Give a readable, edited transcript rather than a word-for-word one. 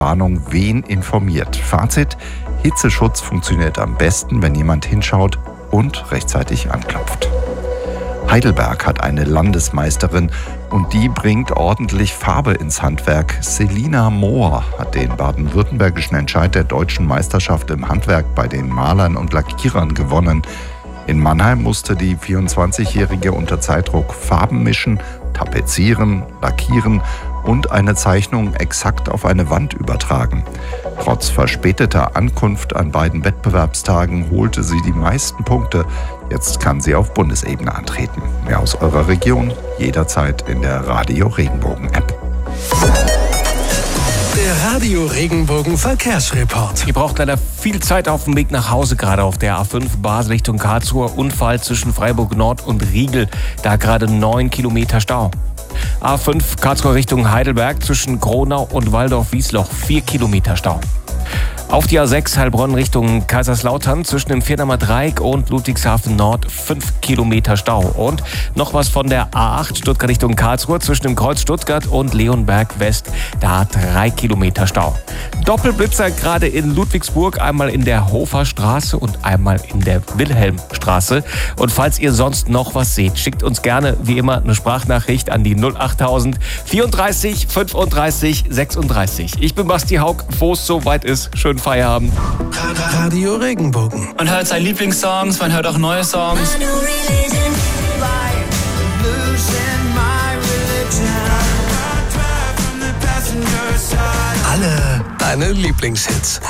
Warnung, wen informiert. Fazit: Hitzeschutz funktioniert am besten, wenn jemand hinschaut und rechtzeitig anklopft. Heidelberg hat eine Landesmeisterin und die bringt ordentlich Farbe ins Handwerk. Selina Mohr hat den baden-württembergischen Entscheid der deutschen Meisterschaft im Handwerk bei den Malern und Lackierern gewonnen. In Mannheim musste die 24-Jährige unter Zeitdruck Farben mischen, tapezieren, lackieren und eine Zeichnung exakt auf eine Wand übertragen. Trotz verspäteter Ankunft an beiden Wettbewerbstagen holte sie die meisten Punkte. Jetzt kann sie auf Bundesebene antreten. Mehr aus eurer Region jederzeit in der Radio Regenbogen App. Der Radio Regenbogen Verkehrsreport. Ihr braucht leider viel Zeit auf dem Weg nach Hause, gerade auf der A5 Basel Richtung Karlsruhe. Unfall zwischen Freiburg Nord und Riegel. Da gerade 9 Kilometer Stau. A5 Karlsruhe Richtung Heidelberg zwischen Gronau und Waldorf-Wiesloch 4 Kilometer Stau. Auf die A6 Heilbronn Richtung Kaiserslautern zwischen dem Vietnamer Dreieck und Ludwigshafen Nord 5 Kilometer Stau. Und noch was von der A8 Stuttgart Richtung Karlsruhe zwischen dem Kreuz Stuttgart und Leonberg West. Da 3 Kilometer Stau. Doppelblitzer gerade in Ludwigsburg, einmal in der Hofer Straße und einmal in der Wilhelmstraße. Und falls ihr sonst noch was seht, schickt uns gerne wie immer eine Sprachnachricht an die 08000 34 35 36. Ich bin Basti Haug, wo es soweit ist. Schönen Feierabend. Radio Regenbogen. Man hört seine Lieblingssongs, man hört auch neue Songs. Alle deine Lieblingshits.